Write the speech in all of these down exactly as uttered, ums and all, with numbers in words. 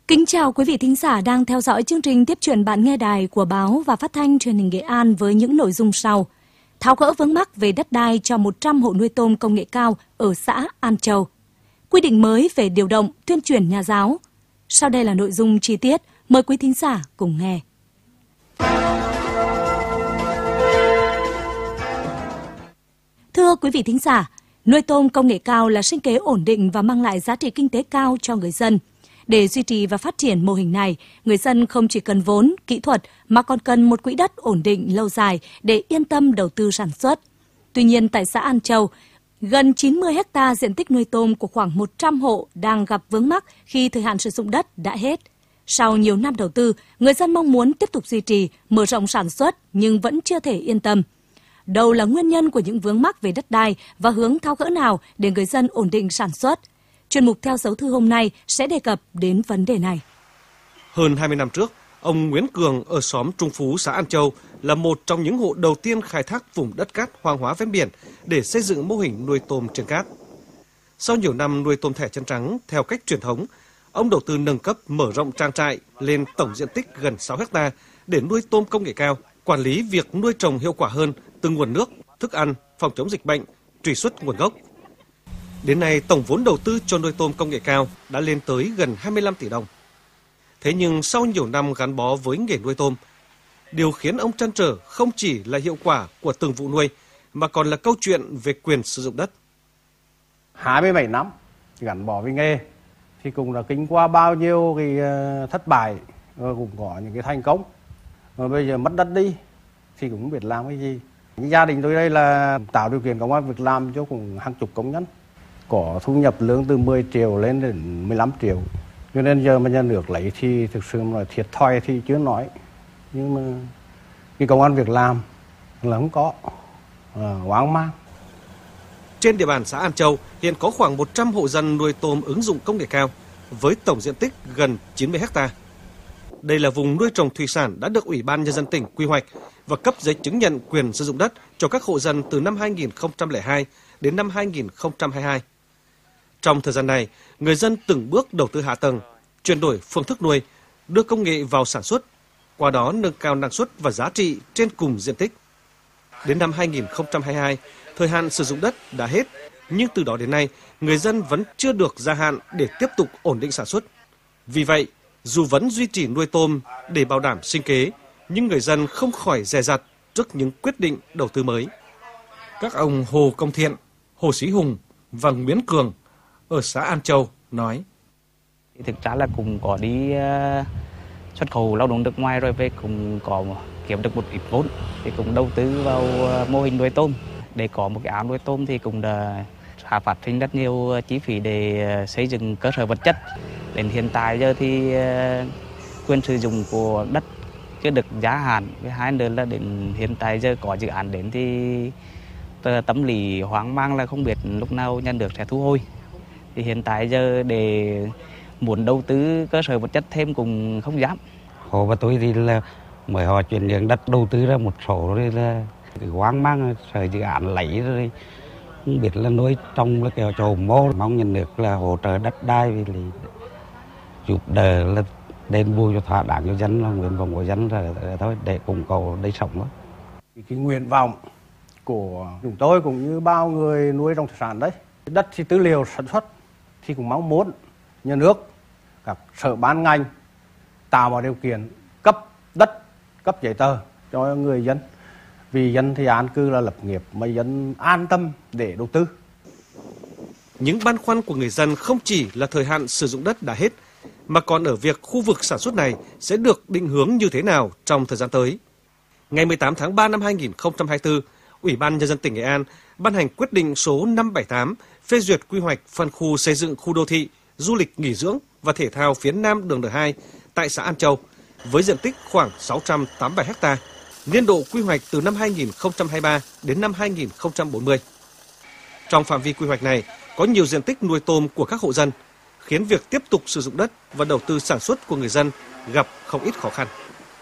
Kính chào quý vị thính giả đang theo dõi chương trình Tiếp chuyện bạn nghe đài của báo và phát thanh truyền hình Nghệ An với những nội dung sau. Tháo gỡ vướng mắc về đất đai cho một trăm hộ nuôi tôm công nghệ cao ở xã An Châu. Quy định mới về điều động, tuyên truyền nhà giáo. Sau đây là nội dung chi tiết, mời quý thính giả cùng nghe. Thưa quý vị thính giả, nuôi tôm công nghệ cao là sinh kế ổn định và mang lại giá trị kinh tế cao cho người dân. Để duy trì và phát triển mô hình này, người dân không chỉ cần vốn, kỹ thuật mà còn cần một quỹ đất ổn định lâu dài để yên tâm đầu tư sản xuất. Tuy nhiên, tại xã An Châu, gần chín mươi héc ta diện tích nuôi tôm của khoảng một trăm hộ đang gặp vướng mắc khi thời hạn sử dụng đất đã hết. Sau nhiều năm đầu tư, người dân mong muốn tiếp tục duy trì, mở rộng sản xuất nhưng vẫn chưa thể yên tâm. Đâu là nguyên nhân của những vướng mắc về đất đai và hướng tháo gỡ nào để người dân ổn định sản xuất? Chuyên mục Theo dấu thư hôm nay sẽ đề cập đến vấn đề này. Hơn hai mươi năm trước, ông Nguyễn Cường ở xóm Trung Phú, xã An Châu là một trong những hộ đầu tiên khai thác vùng đất cát hoang hóa ven biển để xây dựng mô hình nuôi tôm trên cát. Sau nhiều năm nuôi tôm thẻ chân trắng theo cách truyền thống, ông đầu tư nâng cấp mở rộng trang trại lên tổng diện tích gần sáu héc ta để nuôi tôm công nghệ cao, quản lý việc nuôi trồng hiệu quả hơn từ nguồn nước, thức ăn, phòng chống dịch bệnh, truy xuất nguồn gốc. Đến nay, tổng vốn đầu tư cho nuôi tôm công nghệ cao đã lên tới gần hai mươi lăm tỷ đồng. Thế nhưng sau nhiều năm gắn bó với nghề nuôi tôm, điều khiến ông trăn trở không chỉ là hiệu quả của từng vụ nuôi, mà còn là câu chuyện về quyền sử dụng đất. hai mươi bảy năm gắn bó với nghề, thì cũng đã kinh qua bao nhiêu cái thất bại, rồi cũng có những cái thành công. Mà bây giờ mất đất đi, thì cũng không biết làm cái gì. Gia đình tôi đây là tạo điều kiện công ăn việc làm cho cũng hàng chục công nhân. Có thu nhập lương từ mười triệu lên đến mười lăm triệu. Cho nên giờ mà nhà nước lấy thì thực sự là thiệt thòi thì chưa nói. Nhưng mà cái công ăn việc làm là không có, à, hoang mang. Trên địa bàn xã An Châu hiện có khoảng một trăm hộ dân nuôi tôm ứng dụng công nghệ cao với tổng diện tích gần chín mươi héc ta. Đây là vùng nuôi trồng thủy sản đã được Ủy ban Nhân dân tỉnh quy hoạch và cấp giấy chứng nhận quyền sử dụng đất cho các hộ dân từ năm hai nghìn không trăm lẻ hai đến năm hai nghìn không trăm hai mươi hai. Trong thời gian này, người dân từng bước đầu tư hạ tầng, chuyển đổi phương thức nuôi, đưa công nghệ vào sản xuất, qua đó nâng cao năng suất và giá trị trên cùng diện tích. Đến năm hai nghìn không trăm hai mươi hai, thời hạn sử dụng đất đã hết, nhưng từ đó đến nay, người dân vẫn chưa được gia hạn để tiếp tục ổn định sản xuất. Vì vậy, dù vẫn duy trì nuôi tôm để bảo đảm sinh kế, nhưng người dân không khỏi dè dặt trước những quyết định đầu tư mới. Các ông Hồ Công Thiện, Hồ Sĩ Hùng và Nguyễn Cường ở xã An Châu nói: Thực ra là cũng có đi xuất khẩu lao động nước ngoài rồi về cũng có kiếm được một ít vốn thì cũng đầu tư vào mô hình nuôi tôm. Để có một cái ao nuôi tôm thì cũng đã phát sinh rất nhiều chi phí để xây dựng cơ sở vật chất. Đến hiện tại giờ thì quyền sử dụng của đất chưa được gia hạn. Với hai nữa là đến hiện tại giờ có dự án đến thì tâm lý hoang mang là không biết lúc nào nhà nước sẽ thu hồi. Thì hiện tại giờ để muốn đầu tư cơ sở vật chất thêm cũng không dám. Hồ và tôi thì là mới họ chuyển nhượng đất đầu tư ra một số rồi là cái hoang mang sợ dự án lấy rồi không biết là nuôi trong là kiểu trầu mô, mong nhà nước là hỗ trợ đất đai vì là giúp đỡ là đền bù cho thỏa đáng cho dân, là nguyện vọng của dân rồi thôi để cùng cầu đây sống đó. Cái nguyện vọng của chúng tôi cũng như bao người nuôi trồng thủy sản đấy, đất thì tư liệu sản xuất thì cũng mong muốn nhà nước, các sở ban ngành tạo mọi điều kiện cấp đất, cấp giấy tờ cho người dân. Vì dân thì an cư là lập nghiệp, mà dân an tâm để đầu tư. Những băn khoăn của người dân không chỉ là thời hạn sử dụng đất đã hết, mà còn ở việc khu vực sản xuất này sẽ được định hướng như thế nào trong thời gian tới. Ngày mười tám tháng ba năm hai nghìn không trăm hai mươi tư, Ủy ban Nhân dân tỉnh Nghệ An ban hành quyết định số năm trăm bảy mươi tám phê duyệt quy hoạch phân khu xây dựng khu đô thị, du lịch nghỉ dưỡng và thể thao phía Nam đường D hai tại xã An Châu với diện tích khoảng sáu trăm tám mươi bảy héc ta, niên độ quy hoạch từ năm hai nghìn không trăm hai mươi ba đến năm hai nghìn không trăm bốn mươi. Trong phạm vi quy hoạch này có nhiều diện tích nuôi tôm của các hộ dân, khiến việc tiếp tục sử dụng đất và đầu tư sản xuất của người dân gặp không ít khó khăn.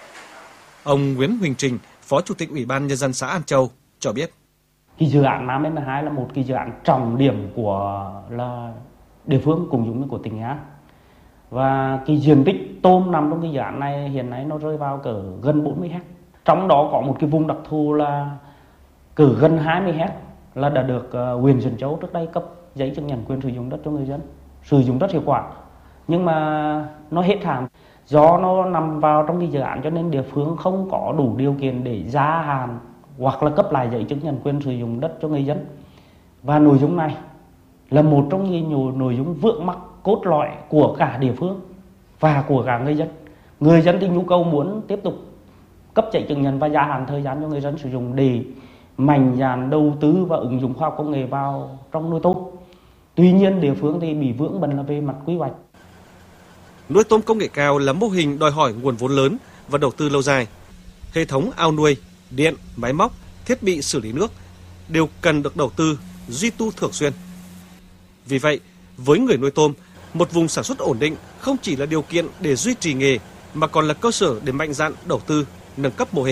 Ông Nguyễn Huỳnh Trình, Phó Chủ tịch Ủy ban Nhân dân xã An Châu cho biết: Cái dự án Nam M hai là một cái dự án trọng điểm của là địa phương cùng với của tỉnh Nghệ An. Và cái diện tích tôm nằm trong cái dự án này hiện nay nó rơi vào cỡ gần bốn mươi héc. Trong đó có một cái vùng đặc thù là cỡ gần hai mươi héc là đã được uh, huyện Diễn Châu trước đây cấp giấy chứng nhận quyền sử dụng đất cho người dân, sử dụng đất hiệu quả. Nhưng mà nó hết hạn do nó nằm vào trong cái dự án cho nên địa phương không có đủ điều kiện để gia hạn hoặc là cấp lại giấy chứng nhận quyền sử dụng đất cho người dân. Và nội dung này là một trong những nội dung vướng mắc cốt lõi của cả địa phương và của cả người dân. Người dân thì nhu cầu muốn tiếp tục cấp giấy chứng nhận và gia hạn thời gian cho người dân sử dụng để mạnh dạn đầu tư và ứng dụng khoa học công nghệ vào trong nuôi tôm. Tuy nhiên địa phương thì bị vướng bận là về mặt quy hoạch. Nuôi tôm công nghệ cao là mô hình đòi hỏi nguồn vốn lớn và đầu tư lâu dài. Hệ thống ao nuôi, điện, máy móc, thiết bị xử lý nước đều cần được đầu tư, duy tu thường xuyên. Vì vậy, với người nuôi tôm, một vùng sản xuất ổn định không chỉ là điều kiện để duy trì nghề mà còn là cơ sở để mạnh dạn đầu tư, nâng cấp mô hình.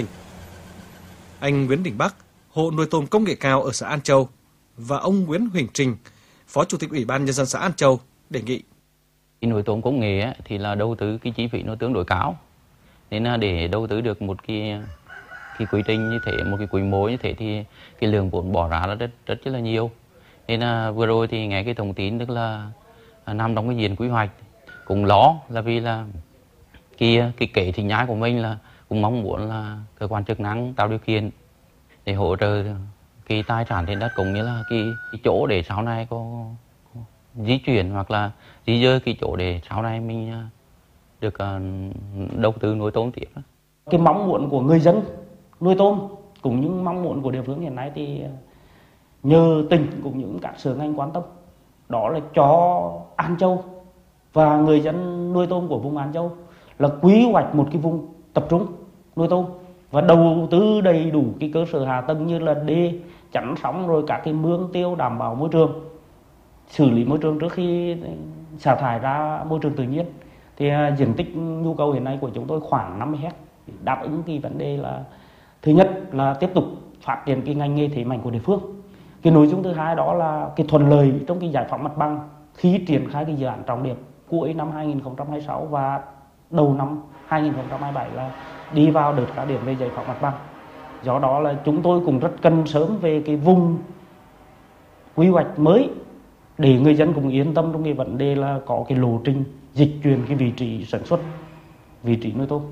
Anh Nguyễn Đình Bắc, hộ nuôi tôm công nghệ cao ở xã An Châu và ông Nguyễn Huỳnh Trình, Phó Chủ tịch Ủy ban Nhân dân xã An Châu đề nghị. Nuôi tôm công nghệ ấy, thì là đầu tư cái chi phí nó tương đối cao, nên là để đầu tư được một cái cái quy trình như thế, một cái quy mô như thế thì cái lượng vốn bỏ ra là rất rất là nhiều. Nên là vừa rồi thì nghe cái thông tin tức là nằm trong cái diện quy hoạch, cũng lo là vì là cái cái kế sinh nhai của mình là cũng mong muốn là cơ quan chức năng tạo điều kiện để hỗ trợ cái tài sản trên đất cũng như là cái, cái chỗ để sau này có di chuyển hoặc là di dời cái chỗ để sau này mình được uh, đầu tư nuôi tôm tiếp. Cái mong muốn của người dân nuôi tôm cũng như mong muốn của địa phương hiện nay thì nhờ tỉnh cũng như các sở ngành quan tâm, đó là cho An Châu và người dân nuôi tôm của vùng An Châu là quy hoạch một cái vùng tập trung nuôi tôm và đầu tư đầy đủ cái cơ sở hạ tầng như là đê, chắn sóng, rồi các cái mương tiêu đảm bảo môi trường, xử lý môi trường trước khi xả thải ra môi trường tự nhiên. Thì uh, diện tích nhu cầu hiện nay của chúng tôi khoảng năm mươi héc, đáp ứng cái vấn đề là thứ nhất là tiếp tục phát triển cái ngành nghề thế mạnh của địa phương. Cái nội dung thứ hai đó là cái thuận lợi trong cái giải phóng mặt bằng khi triển khai cái dự án trọng điểm cuối năm hai nghìn không trăm hai mươi sáu và đầu năm hai nghìn không trăm hai mươi bảy là đi vào đợt cao điểm về giải phóng mặt bằng. Do đó là chúng tôi cũng rất cần sớm về cái vùng quy hoạch mới để người dân cũng yên tâm trong cái vấn đề là có cái lộ trình dịch chuyển cái vị trí sản xuất, vị trí nuôi tôm.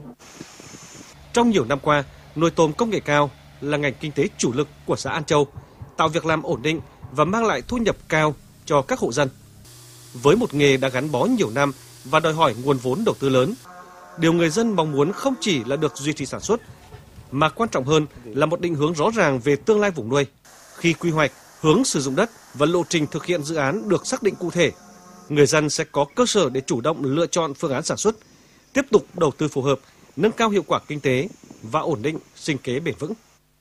Trong nhiều năm qua, nuôi tôm công nghệ cao là ngành kinh tế chủ lực của xã An Châu, tạo việc làm ổn định và mang lại thu nhập cao cho các hộ dân. Với một nghề đã gắn bó nhiều năm và đòi hỏi nguồn vốn đầu tư lớn, điều người dân mong muốn không chỉ là được duy trì sản xuất, mà quan trọng hơn là một định hướng rõ ràng về tương lai vùng nuôi. Khi quy hoạch, hướng sử dụng đất và lộ trình thực hiện dự án được xác định cụ thể, người dân sẽ có cơ sở để chủ động lựa chọn phương án sản xuất, tiếp tục đầu tư phù hợp, nâng cao hiệu quả kinh tế và ổn định sinh kế bền vững.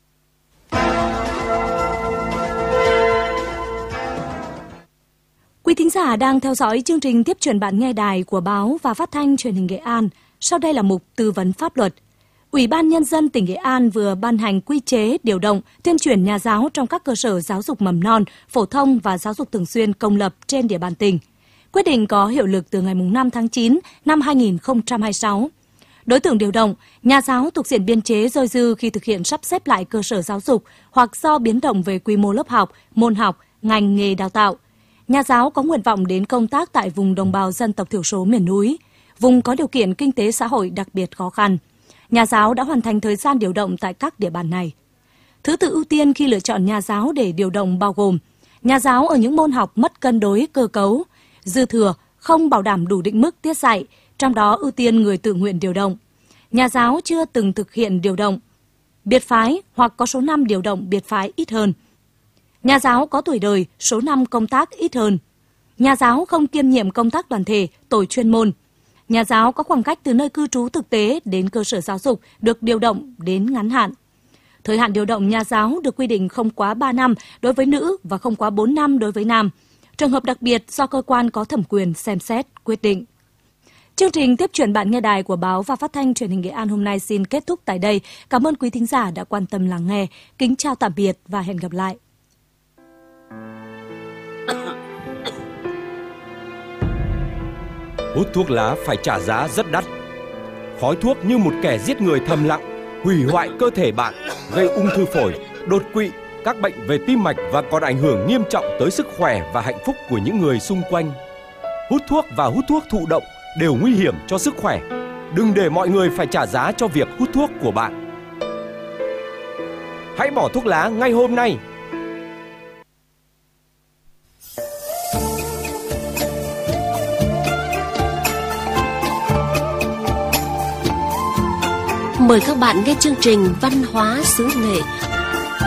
Quý thính giả đang theo dõi chương trình tiếp truyền bản nghe đài của Báo và Phát thanh Truyền hình Nghệ An. Sau đây là mục tư vấn pháp luật. Ủy ban Nhân dân tỉnh Nghệ An vừa ban hành quy chế điều động, tuyên truyền nhà giáo trong các cơ sở giáo dục mầm non, phổ thông và giáo dục thường xuyên công lập trên địa bàn tỉnh. Quyết định có hiệu lực từ ngày năm tháng chín năm hai nghìn không trăm hai mươi sáu. Đối tượng điều động, nhà giáo thuộc diện biên chế dôi dư khi thực hiện sắp xếp lại cơ sở giáo dục hoặc do biến động về quy mô lớp học, môn học, ngành nghề đào tạo. Nhà giáo có nguyện vọng đến công tác tại vùng đồng bào dân tộc thiểu số miền núi, vùng có điều kiện kinh tế xã hội đặc biệt khó khăn. Nhà giáo đã hoàn thành thời gian điều động tại các địa bàn này. Thứ tự ưu tiên khi lựa chọn nhà giáo để điều động bao gồm nhà giáo ở những môn học mất cân đối cơ cấu, dư thừa, không bảo đảm đủ định mức tiết dạy, trong đó ưu tiên người tự nguyện điều động. Nhà giáo chưa từng thực hiện điều động, biệt phái hoặc có số năm điều động biệt phái ít hơn. Nhà giáo có tuổi đời, số năm công tác ít hơn. Nhà giáo không kiêm nhiệm công tác đoàn thể, tổ chuyên môn. Nhà giáo có khoảng cách từ nơi cư trú thực tế đến cơ sở giáo dục được điều động đến ngắn hạn. Thời hạn điều động nhà giáo được quy định không quá ba năm đối với nữ và không quá bốn năm đối với nam. Trường hợp đặc biệt do cơ quan có thẩm quyền xem xét, quyết định. Chương trình tiếp truyền bản nghe đài của Báo và Phát thanh Truyền hình Nghệ An hôm nay xin kết thúc tại đây. Cảm ơn quý thính giả đã quan tâm lắng nghe. Kính chào tạm biệt và hẹn gặp lại. Hút thuốc lá phải trả giá rất đắt. Khói thuốc như một kẻ giết người thầm lặng, hủy hoại cơ thể bạn, gây ung thư phổi, đột quỵ, các bệnh về tim mạch và còn ảnh hưởng nghiêm trọng tới sức khỏe và hạnh phúc của những người xung quanh. Hút thuốc và hút thuốc thụ động đều nguy hiểm cho sức khỏe. Đừng để mọi người phải trả giá cho việc hút thuốc của bạn. Hãy bỏ thuốc lá ngay hôm nay. Mời các bạn nghe chương trình Văn hóa xứ Nghệ